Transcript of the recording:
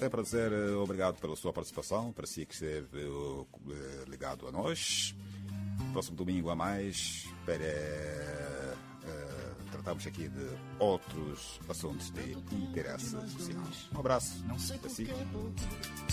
sempre para dizer obrigado pela sua participação, para si que esteve ligado a nós. Próximo domingo a mais, para tratarmos aqui de outros assuntos de interesse social. Um abraço para si.